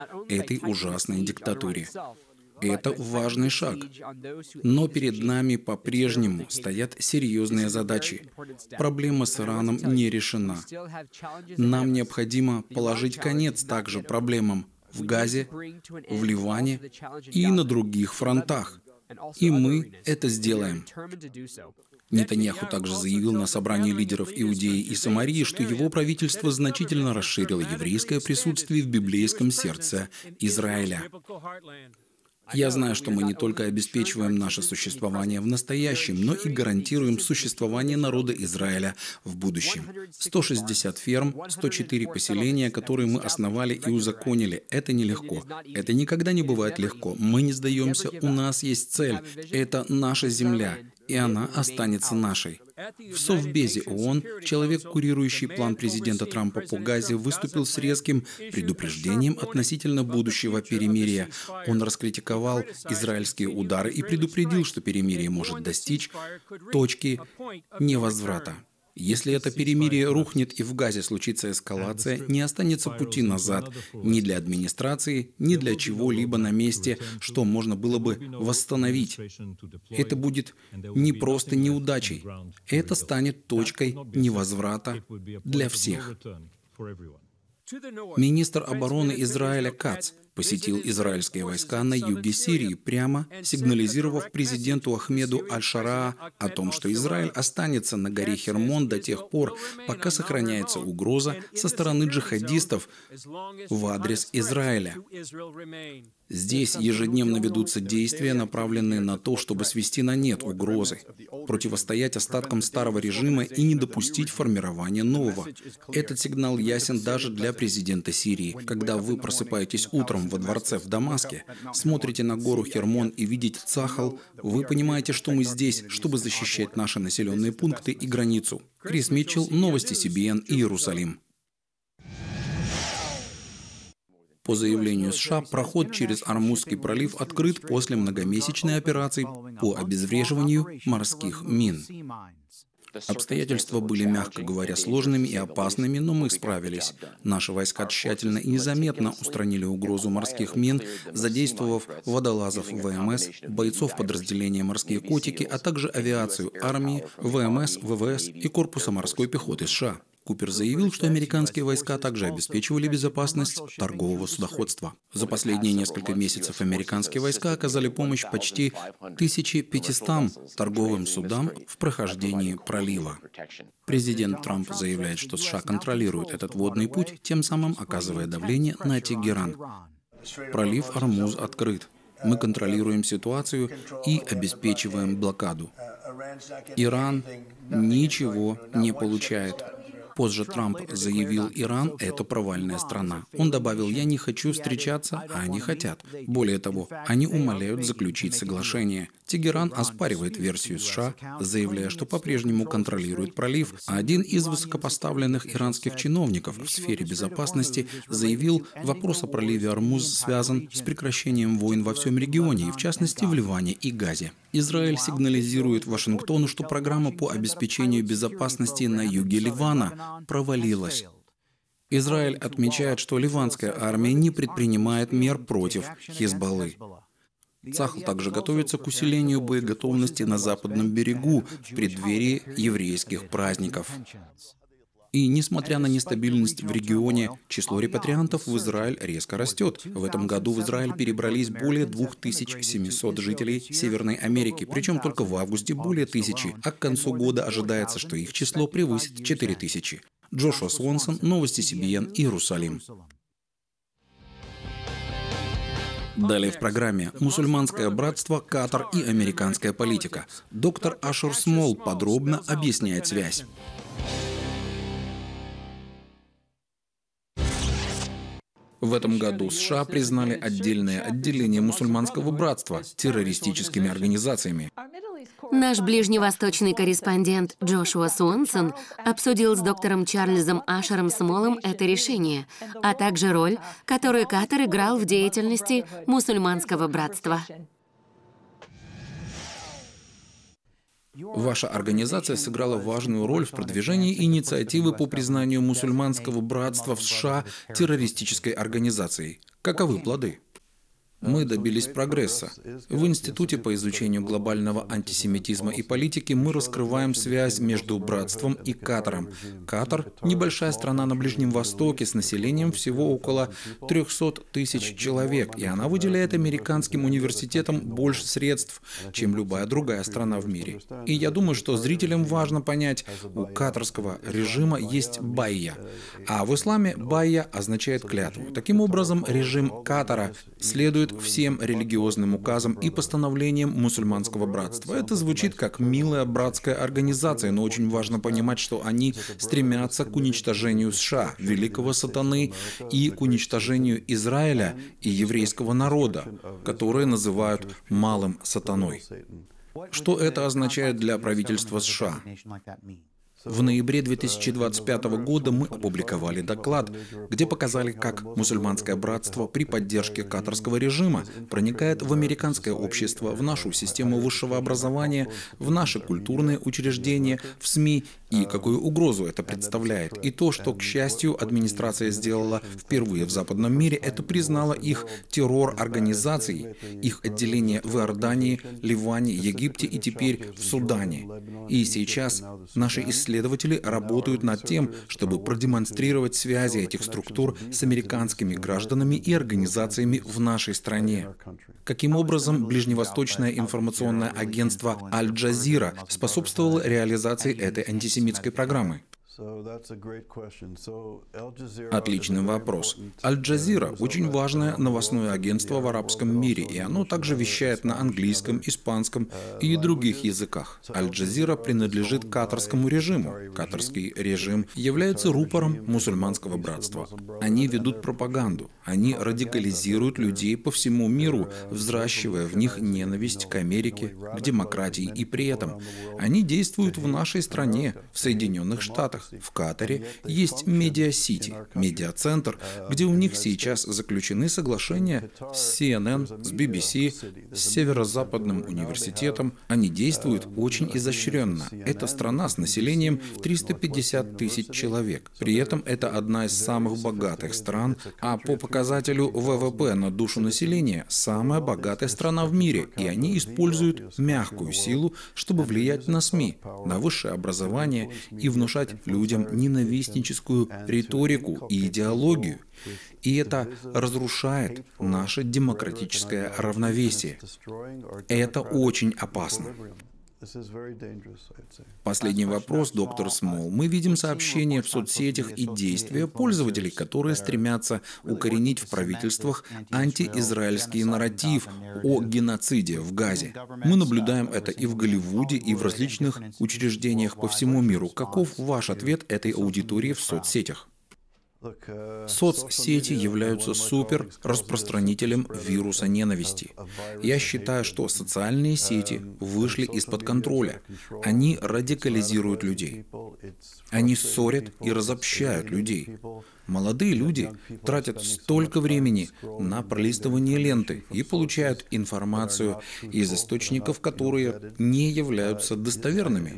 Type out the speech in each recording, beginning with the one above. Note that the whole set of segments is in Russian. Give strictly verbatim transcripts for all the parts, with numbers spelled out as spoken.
этой ужасной диктатуре. Это важный шаг. Но перед нами по-прежнему стоят серьезные задачи. Проблема с Ираном не решена. Нам необходимо положить конец также проблемам в Газе, в Ливане и на других фронтах. И мы это сделаем. Нетаньяху также заявил на собрании лидеров Иудеи и Самарии, что его правительство значительно расширило еврейское присутствие в библейском сердце Израиля. Я знаю, что мы не только обеспечиваем наше существование в настоящем, но и гарантируем существование народа Израиля в будущем. сто шестьдесят ферм, сто четыре поселения, которые мы основали и узаконили. Это нелегко. Это никогда не бывает легко. Мы не сдаемся, у нас есть цель. Это наша земля, и она останется нашей. В Совбезе ООН человек, курирующий план президента Трампа по Газе, выступил с резким предупреждением относительно будущего перемирия. Он раскритиковал израильские удары и предупредил, что перемирие может достичь точки невозврата. Если это перемирие рухнет и в Газе случится эскалация, не останется пути назад ни для администрации, ни для чего-либо на месте, что можно было бы восстановить. Это будет не просто неудачей, это станет точкой невозврата для всех. Министр обороны Израиля Кац посетил израильские войска на юге Сирии, прямо сигнализировав президенту Ахмеду Аль-Шараа о том, что Израиль останется на горе Хермон до тех пор, пока сохраняется угроза со стороны джихадистов в адрес Израиля. Здесь ежедневно ведутся действия, направленные на то, чтобы свести на нет угрозы, противостоять остаткам старого режима и не допустить формирования нового. Этот сигнал ясен даже для президента Сирии. Когда вы просыпаетесь утром во дворце в Дамаске, смотрите на гору Хермон и видите Цахал, вы понимаете, что мы здесь, чтобы защищать наши населенные пункты и границу. Крис Митчелл, Новости Си Би Эн, Иерусалим. По заявлению США, проход через Ормузский пролив открыт после многомесячной операции по обезвреживанию морских мин. Обстоятельства были, мягко говоря, сложными и опасными, но мы справились. Наши войска тщательно и незаметно устранили угрозу морских мин, задействовав водолазов ВМС, бойцов подразделения «Морские котики», а также авиацию армии, ВМС, ВВС и корпуса морской пехоты США. Купер заявил, что американские войска также обеспечивали безопасность торгового судоходства. За последние несколько месяцев американские войска оказали помощь почти тысяче пятистам торговым судам в прохождении пролива. Президент Трамп заявляет, что США контролируют этот водный путь, тем самым оказывая давление на Тегеран. Пролив Ормуз открыт. Мы контролируем ситуацию и обеспечиваем блокаду. Иран ничего не получает. Позже Трамп заявил, Иран – это провальная страна. Он добавил, я не хочу встречаться, а они хотят. Более того, они умоляют заключить соглашение. Тегеран оспаривает версию США, заявляя, что по-прежнему контролирует пролив, а один из высокопоставленных иранских чиновников в сфере безопасности заявил, вопрос о проливе Ормуз связан с прекращением войн во всем регионе, и в частности в Ливане и Газе. Израиль сигнализирует Вашингтону, что программа по обеспечению безопасности на юге Ливана провалилась. Израиль отмечает, что ливанская армия не предпринимает мер против Хизбаллы. Цахал также готовится к усилению боеготовности на западном берегу в преддверии еврейских праздников. И, несмотря на нестабильность в регионе, число репатриантов в Израиль резко растет. В этом году в Израиль перебрались более двух тысяч семисот жителей Северной Америки, причем только в августе более тысячи, а к концу года ожидается, что их число превысит четыре тысячи. Джошуа Свонсон, Новости Си Би Эн, Иерусалим. Далее в программе «Мусульманское братство, Катар и американская политика». Доктор Ашер Смол подробно объясняет связь. В этом году США признали отдельное отделение мусульманского братства террористическими организациями. Наш ближневосточный корреспондент Джошуа Суонсон обсудил с доктором Чарльзом Ашером Смолом это решение, а также роль, которую Катар играл в деятельности мусульманского братства. Ваша организация сыграла важную роль в продвижении инициативы по признанию мусульманского братства в США террористической организацией. Каковы плоды? Мы добились прогресса. В Институте по изучению глобального антисемитизма и политики мы раскрываем связь между братством и Катаром. Катар – небольшая страна на Ближнем Востоке с населением всего около трехсот тысяч человек, и она выделяет американским университетам больше средств, чем любая другая страна в мире. И я думаю, что зрителям важно понять, у катарского режима есть байя, а в исламе байя означает клятву. Таким образом, режим Катара следует всем религиозным указам и постановлениям мусульманского братства. Это звучит как милая братская организация, но очень важно понимать, что они стремятся к уничтожению США, великого сатаны, и к уничтожению Израиля и еврейского народа, которые называют малым сатаной. Что это означает для правительства США? В ноябре две тысячи двадцать пятого года мы опубликовали доклад, где показали, как мусульманское братство при поддержке катарского режима проникает в американское общество, в нашу систему высшего образования, в наши культурные учреждения, в СМИ, и какую угрозу это представляет. И то, что, к счастью, администрация сделала впервые в западном мире, это признала их террор-организацией, их отделение в Иордании, Ливане, Египте и теперь в Судане. И сейчас наши исследователи Исследователи работают над тем, чтобы продемонстрировать связи этих структур с американскими гражданами и организациями в нашей стране. Каким образом ближневосточное информационное агентство Аль-Джазира способствовало реализации этой антисемитской программы? Отличный вопрос. Аль-Джазира – очень важное новостное агентство в арабском мире, и оно также вещает на английском, испанском и других языках. Аль-Джазира принадлежит катарскому режиму. Катарский режим является рупором мусульманского братства. Они ведут пропаганду. Они радикализируют людей по всему миру, взращивая в них ненависть к Америке, к демократии, и при этом они действуют в нашей стране, в Соединенных Штатах. В Катаре есть Медиа-Сити, медиа-центр, где у них сейчас заключены соглашения с си эн эн, с би би си, с Северо-Западным университетом. Они действуют очень изощренно. Это страна с населением в триста пятьдесят тысяч человек. При этом это одна из самых богатых стран, а по показателю вэ вэ пэ на душу населения самая богатая страна в мире. И они используют мягкую силу, чтобы влиять на СМИ, на высшее образование и внушать людям ненавистническую риторику и идеологию. И это разрушает наше демократическое равновесие. Это очень опасно. Последний вопрос, доктор Смол. Мы видим сообщения в соцсетях и действия пользователей, которые стремятся укоренить в правительствах антиизраильский нарратив о геноциде в Газе. Мы наблюдаем это и в Голливуде, и в различных учреждениях по всему миру. Каков ваш ответ этой аудитории в соцсетях? Соцсети являются супер-распространителем вируса ненависти. Я считаю, что социальные сети вышли из-под контроля. Они радикализируют людей. Они ссорят и разобщают людей. Молодые люди тратят столько времени на пролистывание ленты и получают информацию из источников, которые не являются достоверными.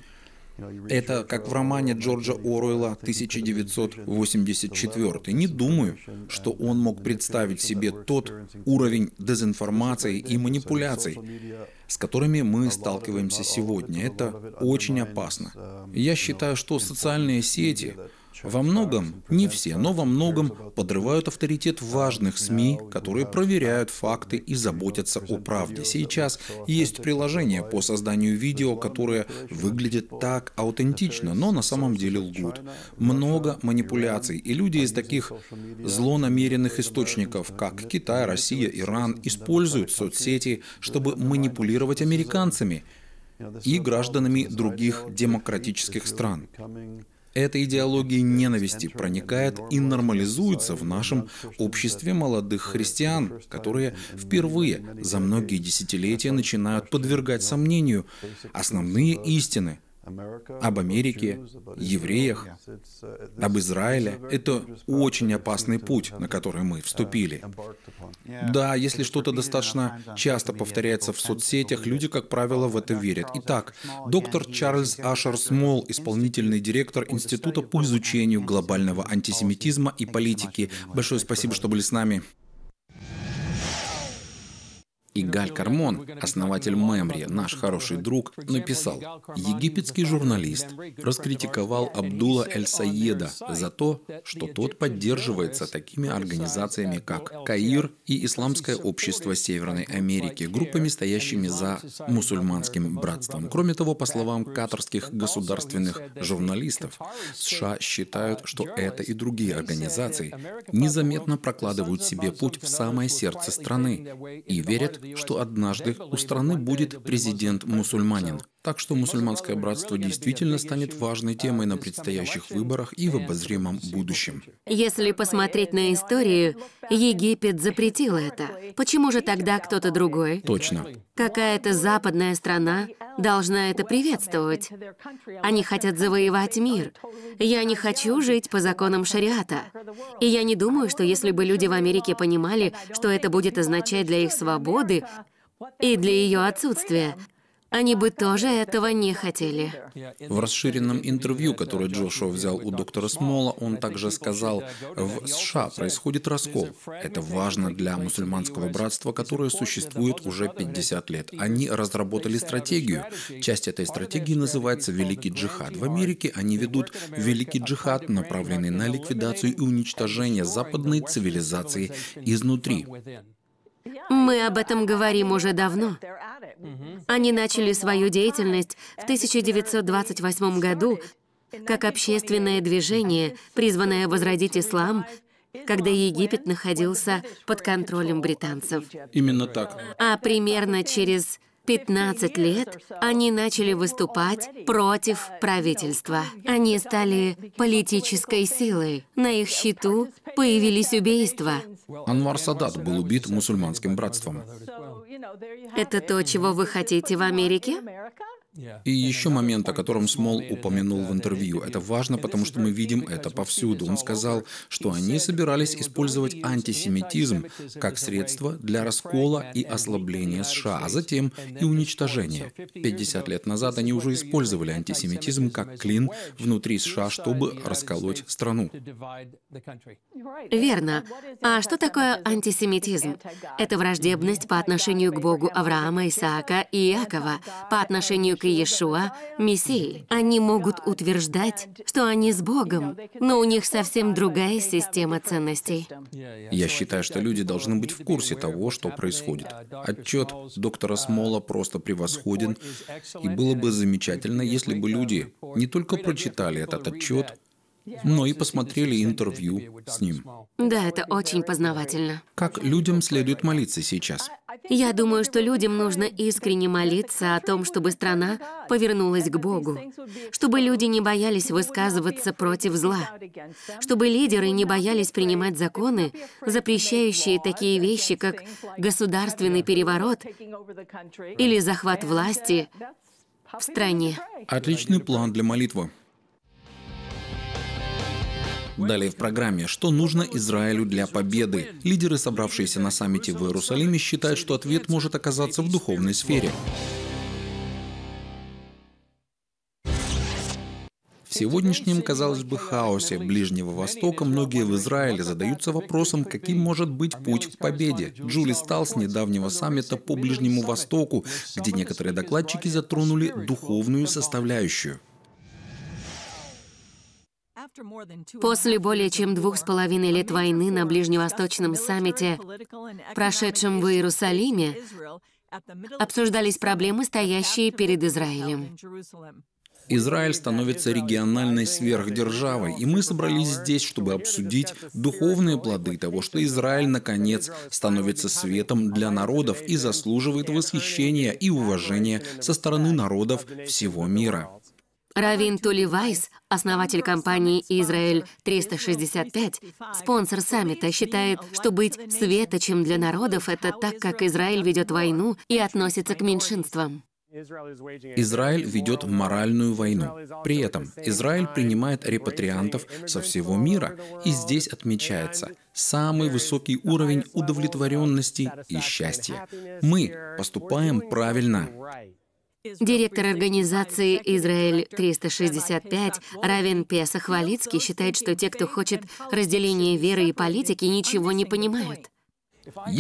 Это как в романе Джорджа Оруэлла тысяча девятьсот восемьдесят четвёртый. Не думаю, что он мог представить себе тот уровень дезинформации и манипуляций, с которыми мы сталкиваемся сегодня. Это очень опасно. Я считаю, что социальные сети во многом, не все, но во многом подрывают авторитет важных СМИ, которые проверяют факты и заботятся о правде. Сейчас есть приложения по созданию видео, которые выглядят так аутентично, но на самом деле лгут. Много манипуляций, и люди из таких злонамеренных источников, как Китай, Россия, Иран, используют соцсети, чтобы манипулировать американцами и гражданами других демократических стран. Эта идеология ненависти проникает и нормализуется в нашем обществе молодых христиан, которые впервые за многие десятилетия начинают подвергать сомнению основные истины об Америке, евреях, об Израиле. Это очень опасный путь, на который мы вступили. Да, если что-то достаточно часто повторяется в соцсетях, люди, как правило, в это верят. Итак, доктор Чарльз Ашер Смол, исполнительный директор Института по изучению глобального антисемитизма и политики. Большое спасибо, что были с нами. Игаль Кармон, основатель Мемри, наш хороший друг, написал: египетский журналист раскритиковал Абдулла эль-Саеда за то, что тот поддерживается такими организациями, как Каир и Исламское общество Северной Америки, группами, стоящими за мусульманским братством. Кроме того, по словам катарских государственных журналистов, США считают, что это и другие организации незаметно прокладывают себе путь в самое сердце страны и верят, что однажды у страны будет президент-мусульманин. Так что мусульманское братство действительно станет важной темой на предстоящих выборах и в обозримом будущем. Если посмотреть на историю, Египет запретил это. Почему же тогда кто-то другой? Точно. Какая-то западная страна должна это приветствовать. Они хотят завоевать мир. Я не хочу жить по законам шариата. И я не думаю, что если бы люди в Америке понимали, что это будет означать для их свободы и для ее отсутствия, они бы тоже этого не хотели. В расширенном интервью, которое Джошуа взял у доктора Смола, он также сказал: в США происходит раскол. Это важно для мусульманского братства, которое существует уже пятьдесят лет. Они разработали стратегию. Часть этой стратегии называется «Великий джихад». В Америке они ведут «Великий джихад», направленный на ликвидацию и уничтожение западной цивилизации изнутри. Мы об этом говорим уже давно. Они начали свою деятельность в тысяча девятьсот двадцать восьмом году как общественное движение, призванное возродить ислам, когда Египет находился под контролем британцев. Именно так. А примерно через пятнадцать лет они начали выступать против правительства. Они стали политической силой. На их счету появились убийства. Анвар Садат был убит мусульманским братством. Это то, чего вы хотите в Америке? И еще момент, о котором Смол упомянул в интервью. Это важно, потому что мы видим это повсюду. Он сказал, что они собирались использовать антисемитизм как средство для раскола и ослабления США, а затем и уничтожения. пятьдесят лет назад они уже использовали антисемитизм как клин внутри США, чтобы расколоть страну. Верно. А что такое антисемитизм? Это враждебность по отношению к Богу Авраама, Исаака и Иакова, по отношению к Иешуа, Мессии. Они могут утверждать, что они с Богом, но у них совсем другая система ценностей. Я считаю, что люди должны быть в курсе того, что происходит. Отчет доктора Смола просто превосходен, и было бы замечательно, если бы люди не только прочитали этот отчет, но и посмотрели интервью с ним. Да, это очень познавательно. Как людям следует молиться сейчас? Я думаю, что людям нужно искренне молиться о том, чтобы страна повернулась к Богу, чтобы люди не боялись высказываться против зла, чтобы лидеры не боялись принимать законы, запрещающие такие вещи, как государственный переворот или захват власти в стране. Отличный план для молитвы. Далее в программе. Что нужно Израилю для победы? Лидеры, собравшиеся на саммите в Иерусалиме, считают, что ответ может оказаться в духовной сфере. В сегодняшнем, казалось бы, хаосе Ближнего Востока многие в Израиле задаются вопросом, каким может быть путь к победе. Джули Стал с недавнего саммита по Ближнему Востоку, где некоторые докладчики затронули духовную составляющую. После более чем двух с половиной лет войны на Ближневосточном саммите, прошедшем в Иерусалиме, обсуждались проблемы, стоящие перед Израилем. Израиль становится региональной сверхдержавой, и мы собрались здесь, чтобы обсудить духовные плоды того, что Израиль, наконец, становится светом для народов и заслуживает восхищения и уважения со стороны народов всего мира. Равин Тули Вайс, основатель компании «Израиль триста шестьдесят пять», спонсор саммита, считает, что быть светочем для народов — это так, как Израиль ведет войну и относится к меньшинствам. Израиль ведет моральную войну. При этом Израиль принимает репатриантов со всего мира, и здесь отмечается самый высокий уровень удовлетворенности и счастья. Мы поступаем правильно. Директор организации «Израиль триста шестьдесят пять» Равин Песах Валицкий считает, что те, кто хочет разделения веры и политики, ничего не понимают.